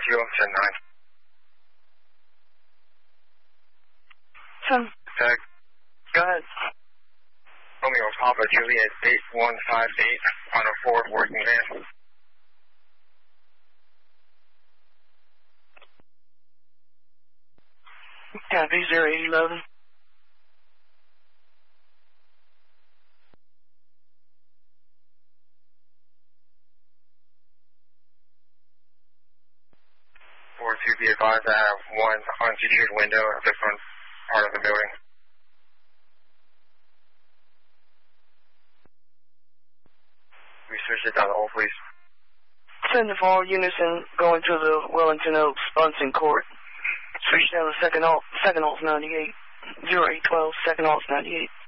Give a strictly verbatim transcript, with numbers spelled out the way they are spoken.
two, ten nine. ten. Tag. Go ahead. Romeo Papa Juliet eight one five eight on a Ford working van. Copy, zero eight eleven. four two, be advised I have one unsecured window at the front part of the building. Research it down the hole, please. Send the all units and go into the Wellington Oaks Bunsen Court. Switch down to second alt, second alt ninety-eight. zero eight twelve, second alt ninety-eight.